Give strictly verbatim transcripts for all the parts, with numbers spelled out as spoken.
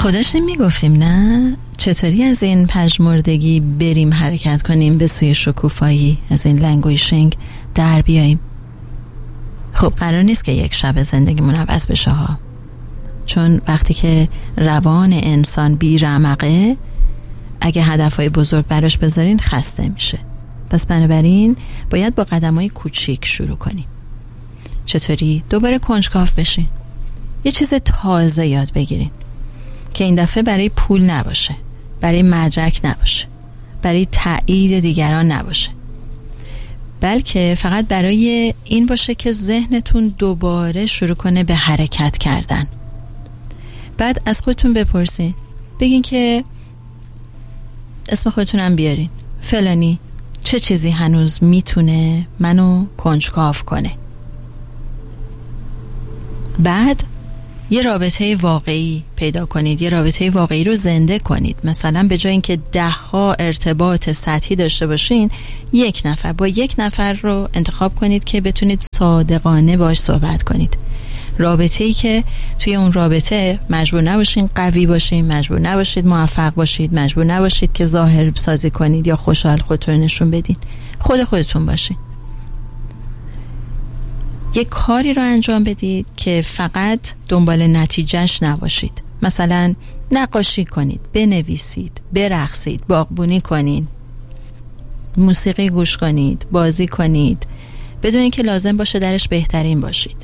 خب داشتیم میگفتیم نه چطوری از این پژمردگی بریم حرکت کنیم به سوی شکوفایی، از این لنگویشینگ در بیاییم. خب قرار نیست که یک شب زندگیمون عوض بشه ها، چون وقتی که روان انسان بی رمقه، اگه هدفهای بزرگ براش بذارین خسته میشه. پس بنابراین باید با قدمای کوچیک شروع کنیم. چطوری؟ دوباره کنجکاو بشین، یه چیز تازه یاد بگیرین که این دفعه برای پول نباشه، برای مدرک نباشه، برای تایید دیگران نباشه، بلکه فقط برای این باشه که ذهنتون دوباره شروع کنه به حرکت کردن. بعد از خودتون بپرسین، بگین که اسم خودتونم بیارین، فلانی چه چیزی هنوز میتونه منو کنجکاو کنه. بعد یه رابطه واقعی پیدا کنید، یه رابطه واقعی رو زنده کنید. مثلا به جای اینکه ده ها ارتباط سطحی داشته باشین، یک نفر با یک نفر رو انتخاب کنید که بتونید صادقانه باش صحبت کنید. رابطه‌ای که توی اون رابطه مجبور نباشین قوی باشین، مجبور نباشید موفق باشید، مجبور نباشید که ظاهر سازی کنید یا خوشحال خودتون نشون بدین. خود خودتون باشین. یک کاری رو انجام بدید که فقط دنبال نتیجهش نباشید. مثلا نقاشی کنید، بنویسید، برقصید، باغبونی کنید، موسیقی گوش کنید، بازی کنید، بدون اینکه لازم باشه درش بهترین باشید.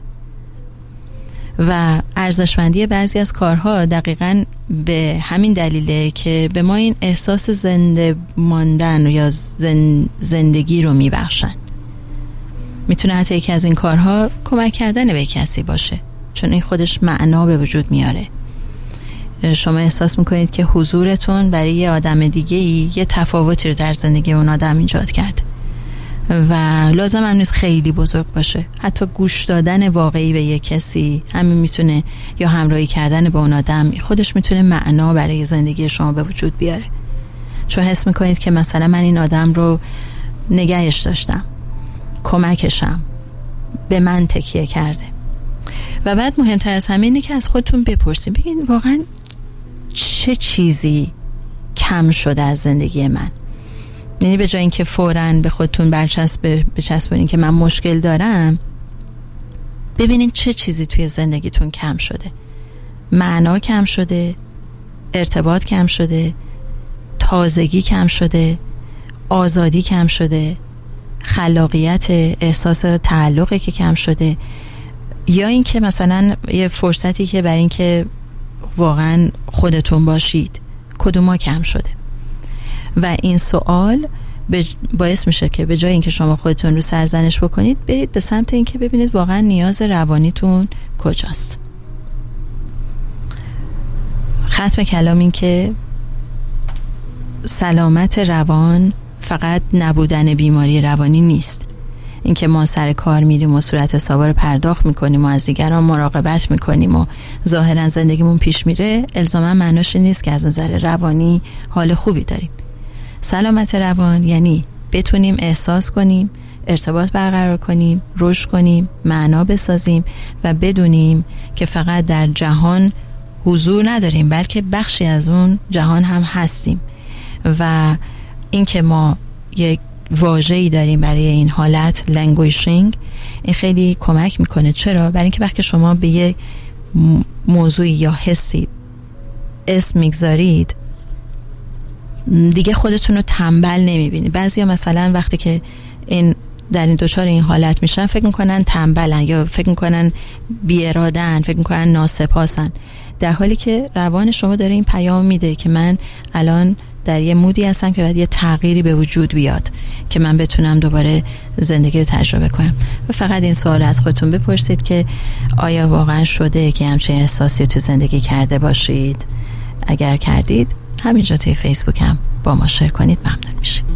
و ارزشمندی بعضی از کارها دقیقاً به همین دلیله که به ما این احساس زنده ماندن یا زندگی رو میبخشن. میتونه حتی یکی از این کارها کمک کردن به کسی باشه، چون این خودش معنا به وجود میاره. شما احساس میکنید که حضورتون برای یه آدم دیگه‌ای یه تفاوتی رو در زندگی اون آدم ایجاد کرد و لازم هم نیست خیلی بزرگ باشه. حتی گوش دادن واقعی به یک کسی همین میتونه، یا همراهی کردن با اون آدم خودش میتونه معنا برای زندگی شما به وجود بیاره، چون حس میکنید که مثلا من این آدم رو نگهش داشتم، کمکشم، به من تکیه کرده. و بعد مهمتر از همه اینه که از خودتون بپرسید، بگین واقعا چه چیزی کم شده از زندگی من. یعنی به جای اینکه فوراً به خودتون برچسب بچسبونین که من مشکل دارم، ببینین چه چیزی توی زندگیتون کم شده. معنا کم شده، ارتباط کم شده، تازگی کم شده، آزادی کم شده، خلاقیت، احساس تعلقی که کم شده، یا این که مثلا یه فرصتی که برای این که واقعا خودتون باشید کدوما کم شده. و این سوال باعث میشه که به جای اینکه شما خودتون رو سرزنش بکنید، برید به سمت این که ببینید واقعا نیاز روانیتون کجاست. ختم کلام این که سلامت روان فقط نبودن بیماری روانی نیست. اینکه ما سر کار میریم و صورت حسابا رو پرداخت میکنیم و از دیگران مراقبت میکنیم و ظاهرا زندگیمون پیش میره، الزاما معناش نیست که از نظر روانی حال خوبی داریم. سلامت روان یعنی بتونیم احساس کنیم، ارتباط برقرار کنیم، رشد کنیم، معنا بسازیم و بدونیم که فقط در جهان حضور نداریم، بلکه بخشی از اون جهان هم هستیم. و اینکه ما یک واژه‌ای داریم برای این حالت، لنگویشینگ، این خیلی کمک میکنه. چرا؟ برای اینکه وقتی شما به یک موضوعی یا حسی اسم میگذارید، دیگه خودتون رو تنبل نمیبینید. بعضیا مثلا وقتی که این در این دوچار این حالت میشن، فکر میکنن تنبلن یا فکر میکنن بی‌اراده‌ان، فکر میکنن ناسپاسن، در حالی که روان شما داره این پیام میده که من الان در یه مودی هستم که باید یه تغییری به وجود بیاد که من بتونم دوباره زندگی رو تجربه کنم. و فقط این سوال از خودتون بپرسید که آیا واقعا شده که همچین احساسی تو زندگی کرده باشید؟ اگر کردید، همینجا توی فیسبوک هم با ما شیر کنید، ممنون میشیم.